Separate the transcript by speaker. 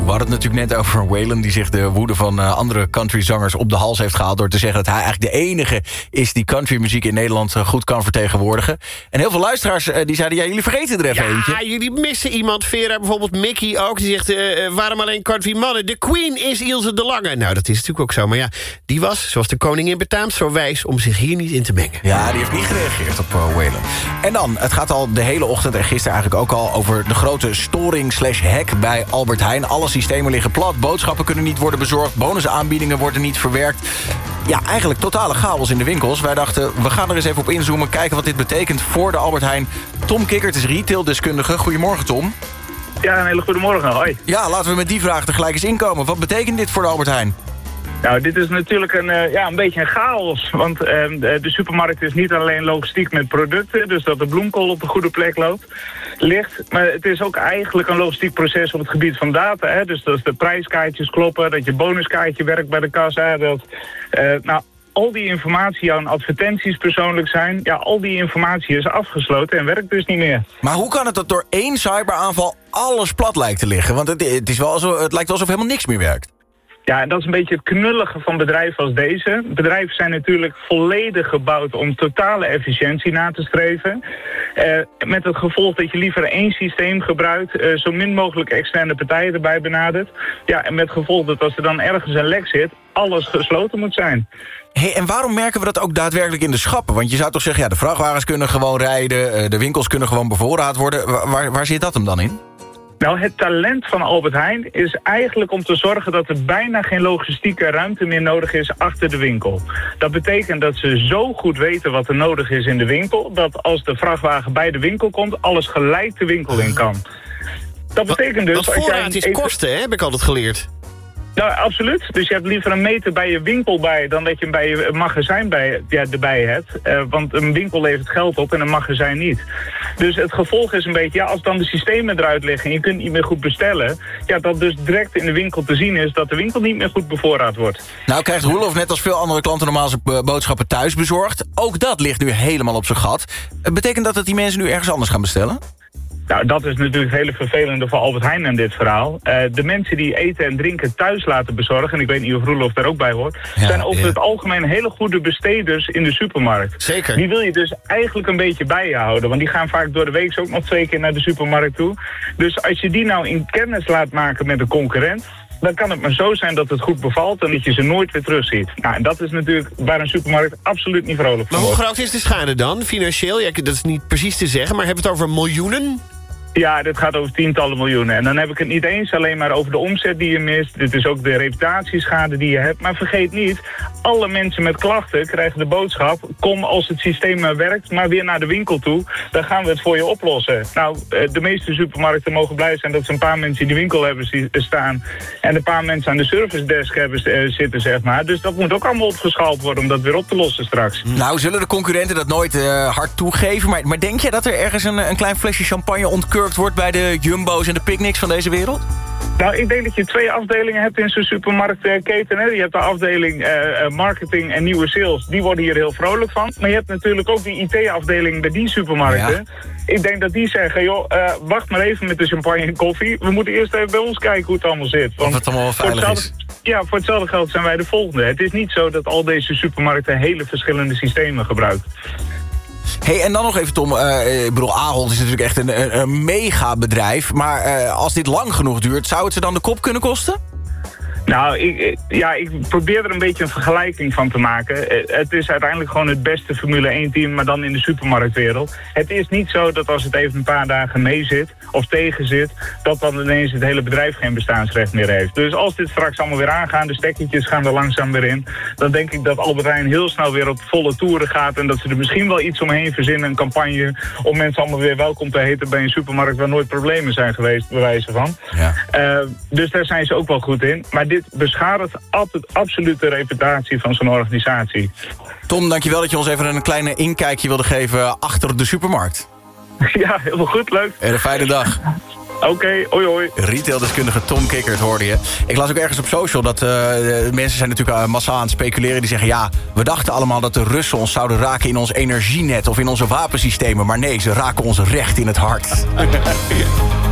Speaker 1: We hadden het natuurlijk net over Waylon... die zich de woede van andere countryzangers op de hals heeft gehaald... door te zeggen dat hij eigenlijk de enige is... die countrymuziek in Nederland goed kan vertegenwoordigen. En heel veel luisteraars die zeiden... ja, jullie vergeten er even eentje.
Speaker 2: Ja, jullie missen iemand. Vera, bijvoorbeeld Mickey ook. Die zegt, waarom alleen country mannen? De Queen is Ilse de Lange. Nou, dat is natuurlijk ook zo. Maar ja, die was, zoals de koningin betaamt... zo wijs om zich hier niet in te mengen.
Speaker 1: Ja, die heeft niet gereageerd op Waylon. En dan, het gaat al de hele ochtend en gisteren eigenlijk ook al... over de grote storing/hack bij Albert Heijn. Alle systemen liggen plat, boodschappen kunnen niet worden bezorgd... bonusaanbiedingen worden niet verwerkt. Ja, eigenlijk totale chaos in de winkels. Wij dachten, we gaan er eens even op inzoomen... kijken wat dit betekent voor de Albert Heijn. Tom Kikkert is retaildeskundige. Goedemorgen, Tom.
Speaker 3: Ja, een hele goede morgen. Hoi.
Speaker 1: Ja, laten we met die vraag tegelijk eens inkomen. Wat betekent dit voor de Albert Heijn?
Speaker 3: Nou, dit is natuurlijk een beetje een chaos. Want de supermarkt is niet alleen logistiek met producten... dus dat de bloemkool op de goede plek ligt. Maar het is ook eigenlijk een logistiek proces op het gebied van data. Hè? Dus dat de prijskaartjes kloppen, dat je bonuskaartje werkt bij de kassa. Al die informatie, jouw advertenties persoonlijk zijn... ja, al die informatie is afgesloten en werkt dus niet meer.
Speaker 1: Maar hoe kan het dat door één cyberaanval alles plat lijkt te liggen? Want het lijkt wel alsof helemaal niks meer werkt.
Speaker 3: Ja, en dat is een beetje het knullige van bedrijven als deze. Bedrijven zijn natuurlijk volledig gebouwd om totale efficiëntie na te streven. Met het gevolg dat je liever één systeem gebruikt... zo min mogelijk externe partijen erbij benadert. Ja, en met het gevolg dat als er dan ergens een lek zit... alles gesloten moet zijn.
Speaker 1: Hey, en waarom merken we dat ook daadwerkelijk in de schappen? Want je zou toch zeggen, ja, de vrachtwagens kunnen gewoon rijden... de winkels kunnen gewoon bevoorraad worden. Waar zit dat hem dan in?
Speaker 3: Nou, het talent van Albert Heijn is eigenlijk om te zorgen... dat er bijna geen logistieke ruimte meer nodig is achter de winkel. Dat betekent dat ze zo goed weten wat er nodig is in de winkel... dat als de vrachtwagen bij de winkel komt, alles gelijk de winkel in kan. Dat betekent dus...
Speaker 2: Want voorraad is kosten, hè, heb ik altijd geleerd.
Speaker 3: Nou, absoluut. Dus je hebt liever een meter bij je winkel bij... dan dat je hem bij je magazijn erbij hebt. Want een winkel levert geld op en een magazijn niet. Dus het gevolg is een beetje... ja, als dan de systemen eruit liggen en je kunt niet meer goed bestellen... ja, dat dus direct in de winkel te zien is... dat de winkel niet meer goed bevoorraad wordt.
Speaker 1: Nou krijgt Roelof net als veel andere klanten normaal zijn boodschappen thuis bezorgd. Ook dat ligt nu helemaal op zijn gat. Betekent dat die mensen nu ergens anders gaan bestellen?
Speaker 3: Nou, dat is natuurlijk het hele vervelende voor Albert Heijn in dit verhaal. De mensen die eten en drinken thuis laten bezorgen... en ik weet niet of Roelof daar ook bij hoort... zijn over het algemeen hele goede besteders in de supermarkt.
Speaker 2: Zeker.
Speaker 3: Die wil je dus eigenlijk een beetje bij je houden. Want die gaan vaak door de week ook nog 2 keer naar de supermarkt toe. Dus als je die nou in kennis laat maken met een concurrent... dan kan het maar zo zijn dat het goed bevalt... en dat je ze nooit weer terugziet. Nou, en dat is natuurlijk waar een supermarkt absoluut niet vrolijk van
Speaker 2: Maar hoe
Speaker 3: wordt.
Speaker 2: groot is de schade dan, financieel? Ja, dat is niet precies te zeggen, maar hebben we het over miljoenen?
Speaker 3: Ja, dit gaat over tientallen miljoenen. En dan heb ik het niet eens alleen maar over de omzet die je mist. Dit is ook de reputatieschade die je hebt. Maar vergeet niet, alle mensen met klachten krijgen de boodschap... kom als het systeem werkt, maar weer naar de winkel toe. Dan gaan we het voor je oplossen. Nou, de meeste supermarkten mogen blij zijn... dat ze een paar mensen in die winkel hebben staan... en een paar mensen aan de service desk hebben zitten, zeg maar. Dus dat moet ook allemaal opgeschaald worden om dat weer op te lossen straks.
Speaker 1: Nou, zullen de concurrenten dat nooit hard toegeven? Maar denk je dat er ergens een klein flesje champagne ontkurkt wordt bij de Jumbo's en de Picnics van deze wereld?
Speaker 3: Nou, ik denk dat je 2 afdelingen hebt in zo'n supermarktketen. Hè. Je hebt de afdeling marketing en nieuwe sales. Die worden hier heel vrolijk van. Maar je hebt natuurlijk ook die IT-afdeling bij die supermarkten. Ja. Ik denk dat die zeggen, joh, wacht maar even met de champagne en koffie. We moeten eerst even bij ons kijken hoe het allemaal zit. Want
Speaker 1: of het allemaal veilig is.
Speaker 3: Ja, voor hetzelfde geld zijn wij de volgende. Het is niet zo dat al deze supermarkten hele verschillende systemen gebruiken.
Speaker 1: Hey, en dan nog even, Tom. Ik bedoel, Ahold is natuurlijk echt een mega bedrijf. Maar als dit lang genoeg duurt, zou het ze dan de kop kunnen kosten?
Speaker 3: Nou, ik probeer er een beetje een vergelijking van te maken. Het is uiteindelijk gewoon het beste Formule 1-team, maar dan in de supermarktwereld. Het is niet zo dat als het even een paar dagen mee zit of tegen zit, dat dan ineens het hele bedrijf geen bestaansrecht meer heeft. Dus als dit straks allemaal weer aangaan, de stekkertjes gaan er langzaam weer in, dan denk ik dat Albert Heijn heel snel weer op volle toeren gaat en dat ze er misschien wel iets omheen verzinnen, een campagne, om mensen allemaal weer welkom te heten bij een supermarkt waar nooit problemen zijn geweest, bij wijze van. Ja. Dus daar zijn ze ook wel goed in. Maar dit beschadigt absoluut de reputatie van zo'n organisatie.
Speaker 1: Tom, dankjewel dat je ons even een kleine inkijkje wilde geven achter de supermarkt.
Speaker 3: Ja, heel goed, leuk.
Speaker 1: En een fijne dag.
Speaker 3: Oké, hoi hoi.
Speaker 1: Retaildeskundige Tom Kikkert hoorde je. Ik las ook ergens op social dat mensen zijn natuurlijk massaal aan het speculeren. Die zeggen, ja, we dachten allemaal dat de Russen ons zouden raken in ons energienet of in onze wapensystemen. Maar nee, ze raken ons recht in het hart.